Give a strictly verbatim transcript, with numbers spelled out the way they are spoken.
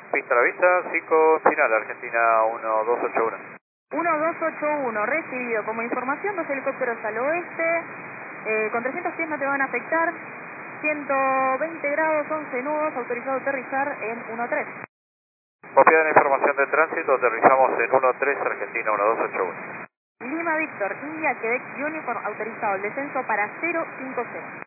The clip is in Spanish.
Pista a la vista, cinco final, Argentina uno dos ocho uno. uno dos ocho uno, recibido. Como información, dos helicópteros al oeste, eh, con trescientos pies no te van a afectar, ciento veinte grados, once nudos, autorizado a aterrizar en uno tres. Copiada la información de tránsito, aterrizamos en uno tres, Argentina uno dos ocho uno. Lima Víctor, India, Quebec Uniform, autorizado el descenso para cero cinco cero.